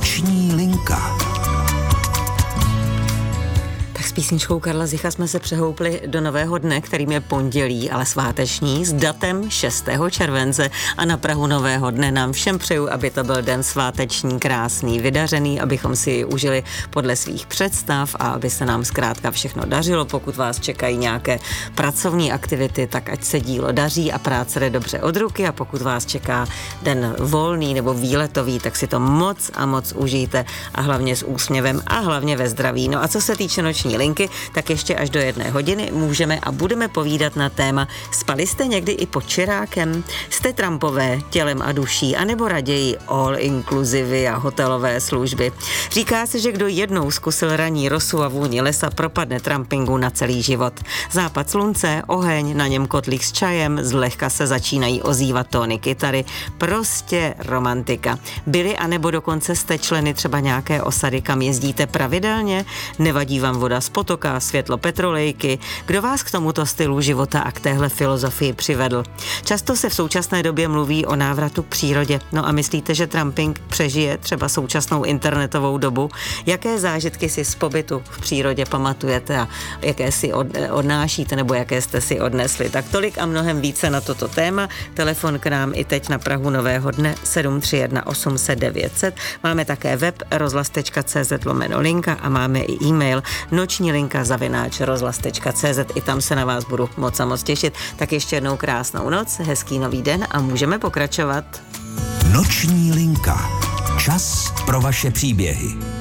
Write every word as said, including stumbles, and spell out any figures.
Noční linka. S písničkou Karla Zicha jsme se přehoupli do nového dne, kterým je pondělí, ale sváteční, s datem šestého července a na prahu nového dne nám všem přeju, aby to byl den sváteční, krásný, vydařený, abychom si ji užili podle svých představ a aby se nám zkrátka všechno dařilo. Pokud vás čekají nějaké pracovní aktivity, tak ať se dílo daří a práce jde dobře od ruky, a pokud vás čeká den volný nebo výletový, tak si to moc a moc užijte a hlavně s úsměvem a hlavně ve zdraví. No a co se týče noční linky, tak ještě až do jedné hodiny můžeme a budeme povídat na téma: spali jste někdy i pod čirákem? Jste trampové tělem a duší, anebo raději all inclusive a hotelové služby? Říká se, že kdo jednou zkusil ranní rosu a vůni lesa, propadne trampingu na celý život. Západ slunce, oheň, na něm kotlík s čajem, zlehka se začínají ozývat tóny kytary, prostě romantika. Byli anebo dokonce jste členy třeba nějaké osady, kam jezdíte pravidelně? Nevadí vám voda z potoka, světlo petrolejky? Kdo vás k tomuto stylu života a k téhle filozofii přivedl? Často se v současné době mluví o návratu k přírodě. No a myslíte, že tramping přežije třeba současnou internetovou dobu? Jaké zážitky si z pobytu v přírodě pamatujete a jaké si od, odnášíte nebo jaké jste si odnesli? Tak tolik a mnohem více na toto téma. Telefon k nám i teď na prahu nového dne sedm tři jedna osm set devět set. Máme také web rozhlas tečka cé zet lomeno linka a máme i e-mail noční linka zavináč rozhlas tečka cé zet. I tam se na vás budu moc a moc těšit. Tak ještě jednou krásnou noc, hezký nový den a můžeme pokračovat. Noční linka. Čas pro vaše příběhy.